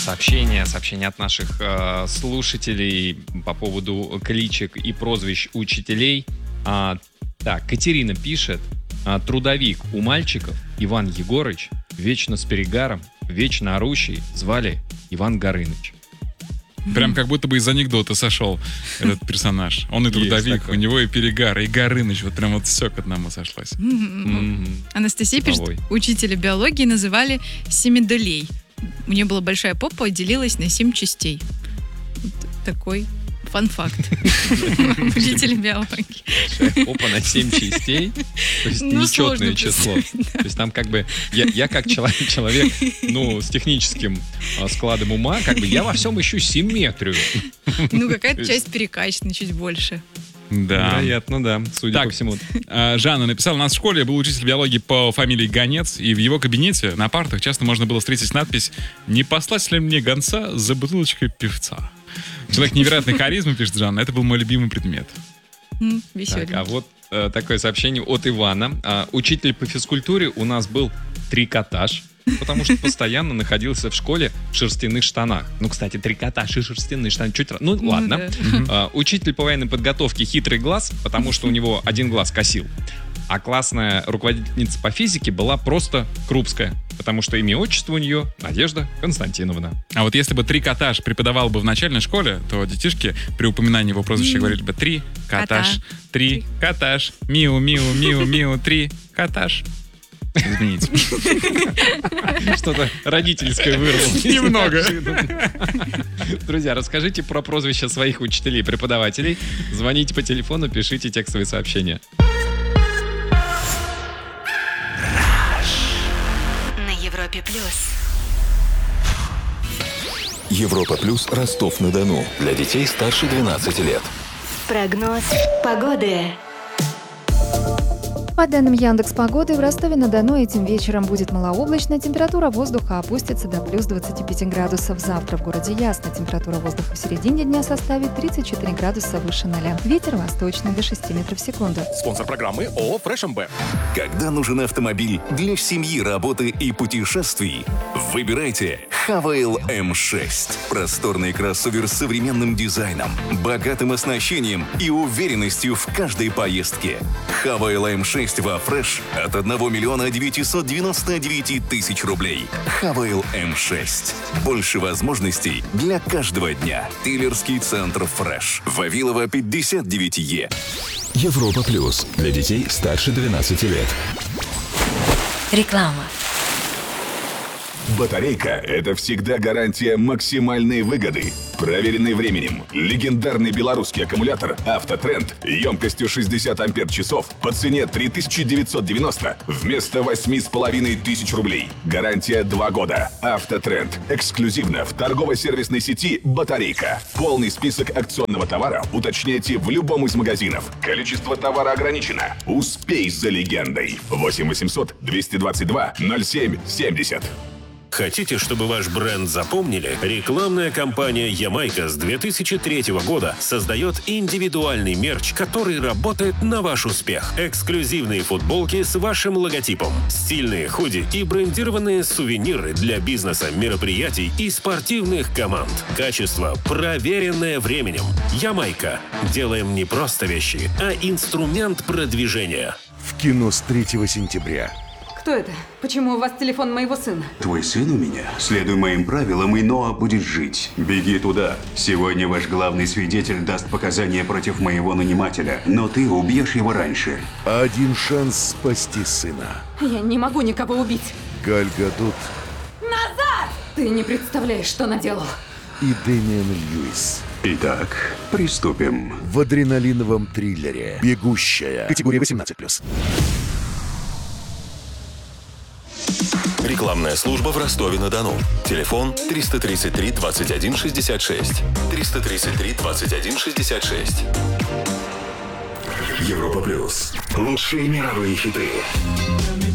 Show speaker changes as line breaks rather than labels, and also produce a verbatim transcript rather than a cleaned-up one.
Сообщения, сообщения от наших э, слушателей по поводу кличек и прозвищ учителей. А, так, Катерина пишет: а, трудовик у мальчиков Иван Егорыч, вечно с перегаром, вечно орущий, звали Иван Горыныч.
Прям как будто бы из анекдота сошел этот персонаж. Он и трудовик, у него и перегар, и Горыныч. Вот прям вот все к одному сошлось.
Анастасия пишет: учителя биологии называли семидолей. У нее была большая попа и делилась на семь частей. Вот такой фан-факт. Учителя биологии.
Попа на семь частей. То есть нечетное число. То есть там как бы... Я как человек, ну, с техническим складом ума, как бы я во всем ищу симметрию.
Ну, какая-то часть перекачана чуть больше.
Да.
Вероятно, да, судя
так,
по всему.
Жанна написала: у нас в школе был учитель биологии по фамилии Гонец, и в его кабинете на партах часто можно было встретить надпись: «Не послать ли мне гонца за бутылочкой певца?» Человек невероятной харизмы, пишет Жанна, это был мой любимый предмет.
Mm, веселенький.
Так, а вот э, такое сообщение от Ивана. А, учитель по физкультуре у нас был трикотаж, потому что постоянно находился в школе в шерстяных штанах. Ну, кстати, трикотаж и шерстяные штаны чуть... Ну, ну ладно. Да. А, учитель по военной подготовке хитрый глаз, потому что у него один глаз косил. А классная руководительница по физике была просто Крупская, потому что имя и отчество у нее Надежда Константиновна.
А вот если бы трикотаж преподавал бы в начальной школе, то детишки при упоминании его прозвища говорили бы: три котаж, три котаж, миу, миу, миу, миу, три котаж. Извините.
Что-то родительское вырвалось.
Немного.
Друзья, расскажите про прозвища своих учителей и преподавателей. Звоните по телефону, пишите текстовые сообщения.
На Европе плюс.
Европа плюс Ростов-на-Дону. Для детей старше двенадцати лет.
Прогноз погоды.
По данным Яндекс.Погоды, в Ростове-на-Дону этим вечером будет малооблачно, температура воздуха опустится до плюс двадцати пяти градусов. Завтра в городе ясно, температура воздуха в середине дня составит тридцать четыре градуса выше ноля. Ветер восточный до шести метров в секунду.
Спонсор программы ООО «Фрэш эм бэ».
Когда нужен автомобиль для семьи, работы и путешествий, выбирайте Хавейл эм шесть. Просторный кроссовер с современным дизайном, богатым оснащением и уверенностью в каждой поездке. Хавейл эм шесть во фреш от одного миллиона девятисот девяноста девяти тысяч рублей. Хавейл эм шесть. Больше возможностей для каждого дня. Дилерский центр «Фреш». Вавилова, пятьдесят девять Е. Европа плюс. Для детей старше двенадцати лет.
Реклама.
Батарейка – это всегда гарантия максимальной выгоды. Проверенный временем. Легендарный белорусский аккумулятор «Автотренд» емкостью шестьдесят ампер-часов по цене три тысячи девятьсот девяносто вместо восьми с половиной тысяч рублей. Гарантия два года. «Автотренд» эксклюзивно в торгово-сервисной сети «Батарейка». Полный список акционного товара уточняйте в любом из магазинов. Количество товара ограничено. Успей за легендой. восемь восемьсот двести двадцать два ноль семь семьдесят.
Хотите, чтобы ваш бренд запомнили? Рекламная кампания «Ямайка» с две тысячи третьего года создает индивидуальный мерч, который работает на ваш успех. Эксклюзивные футболки с вашим логотипом, стильные худи и брендированные сувениры для бизнеса, мероприятий и спортивных команд. Качество, проверенное временем. «Ямайка». Делаем не просто вещи, а инструмент продвижения.
В кино с третьего сентября.
Кто это? Почему у вас телефон моего сына?
Твой сын у меня. Следуй моим правилам, и Ноа будет жить. Беги туда. Сегодня ваш главный свидетель даст показания против моего нанимателя, но ты убьешь его раньше.
Один шанс спасти сына.
Я не могу никого убить.
Галь Гадот.
Назад! Ты не представляешь, что наделал.
И Дэмиан Льюис.
Итак, приступим.
В адреналиновом триллере «Бегущая». Категория восемнадцать плюс.
Рекламная служба в Ростове-на-Дону. Телефон триста тридцать три двадцать один шестьдесят шесть. триста тридцать три двадцать один шестьдесят шесть. Европа плюс. Лучшие мировые хиты.